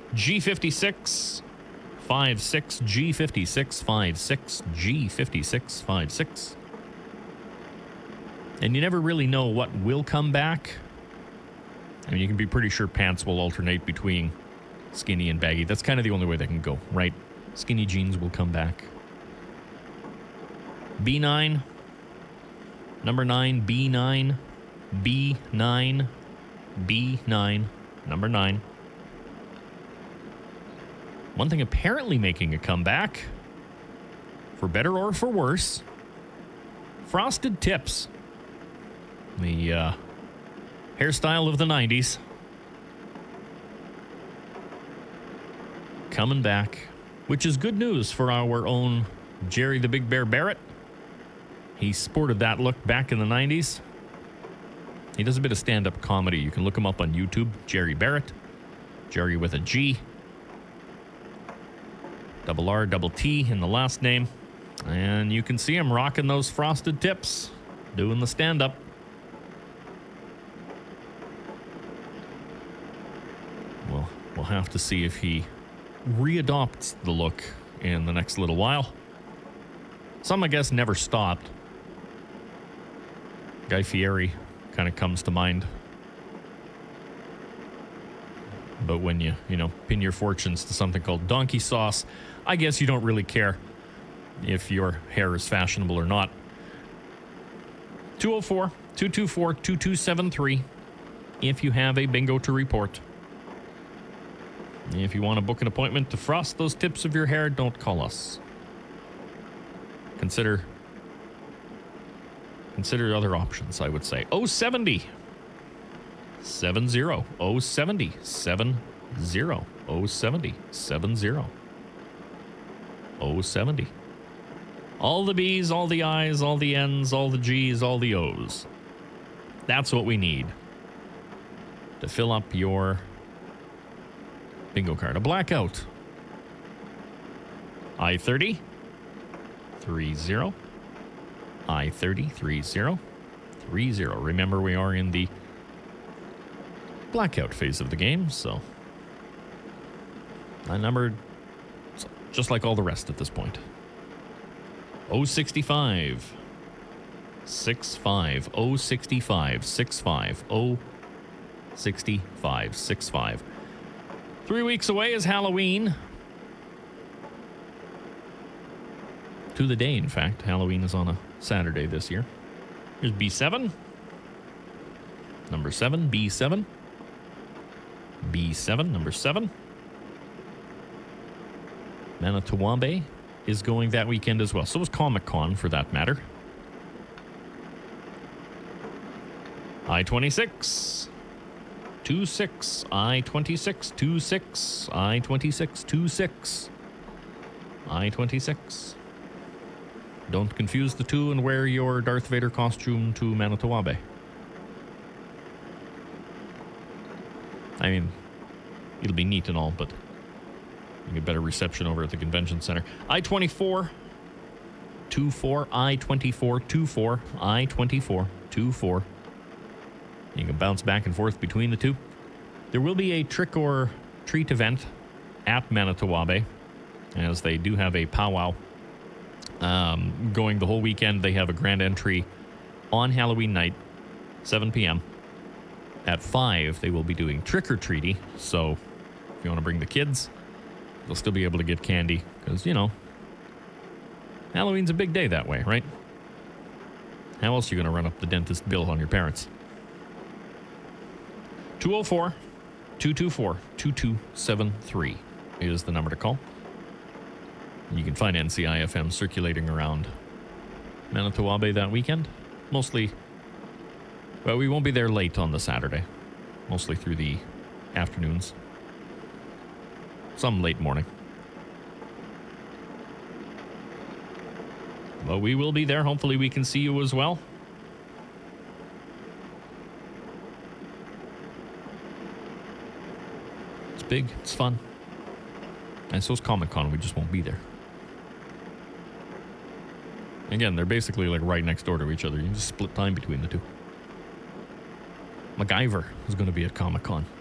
G56 56, G56 56, G56 56. And you never really know what will come back. I mean, you can be pretty sure pants will alternate between skinny and baggy. That's kind of the only way they can go, right? Skinny jeans will come back. B9, number 9, B9, B9, B9, number 9. One thing apparently making a comeback, for better or for worse, frosted tips. The hairstyle of the 90s. Coming back, which is good news for our own Jerry the Big Bear Barrett. He sported that look back in the 90s. He does a bit of stand-up comedy. You can look him up on YouTube, Jerry Barrett. Jerry with a G. Double R, double T in the last name. And you can see him rocking those frosted tips, doing the stand-up. Well, we'll have to see if he readopts the look in the next little while. Some, I guess, never stopped. Guy Fieri kind of comes to mind. But when you pin your fortunes to something called donkey sauce, I guess you don't really care if your hair is fashionable or not. 204-224-2273 if you have a bingo to report. If you want to book an appointment to frost those tips of your hair, don't call us. Consider other options, I would say. 070 70 070 70 070 70 070. All the B's, all the I's, all the N's, all the G's, all the O's. That's what we need to fill up your bingo card. A blackout. I-30 30. I-30 30 30. Remember, we are in the blackout phase of the game, so I numbered just like all the rest at this point. 065 65 065 65 065 65. 3 weeks away is Halloween. To the day, in fact. Halloween is on a Saturday this year. Here's B7. Number 7, B7. B7, number 7. Manitowoc is going that weekend as well. So is Comic-Con, for that matter. I-26. 26. I-26. 26. I-26. 26. I-26. Don't confuse the two and wear your Darth Vader costume to Manitowoc. I mean, it'll be neat and all, but you get better reception over at the convention center. I-24, 24, I-24, 24, I-24, 24. You can bounce back and forth between the two. There will be a trick or treat event at Manitowoc, as they do have a powwow going the whole weekend. They have a grand entry on Halloween night, 7 p.m. At 5, they will be doing trick-or-treaty. So if you want to bring the kids, they'll still be able to get candy. Because, Halloween's a big day that way, right? How else are you going to run up the dentist bill on your parents? 204-224-2273 is the number to call. You can find NCIFM circulating around Manitowoc that weekend. Mostly, well, we won't be there late on the Saturday. Mostly through the afternoons. Some late morning. But we will be there. Hopefully we can see you as well. It's big. It's fun. And so is Comic-Con. We just won't be there. Again, they're basically like right next door to each other. You can just split time between the two. MacGyver is going to be at Comic-Con.